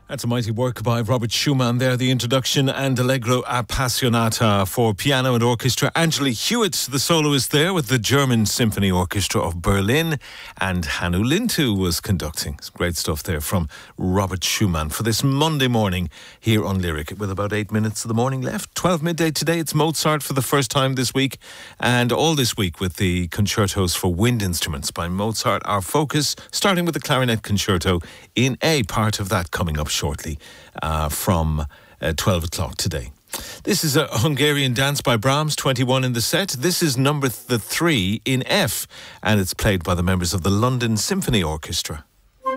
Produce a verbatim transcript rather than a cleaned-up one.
That's a mighty work by Robert Schumann there, the introduction, and Allegro Appassionata for piano and orchestra. Angela Hewitt, the soloist there with the German Symphony Orchestra of Berlin, and Hannu Lintu was conducting. It's great stuff there from Robert Schumann for this Monday morning here on Lyric, with about eight minutes of the morning left. twelve midday today, it's Mozart for the first time this week, and all this week with the concertos for wind instruments by Mozart. Our focus, starting with the clarinet concerto in A, part of that coming up shortly uh, from uh, twelve o'clock today. This is a Hungarian dance by Brahms, twenty-one in the set. This is number th- the three in F, and it's played by the members of the London Symphony Orchestra.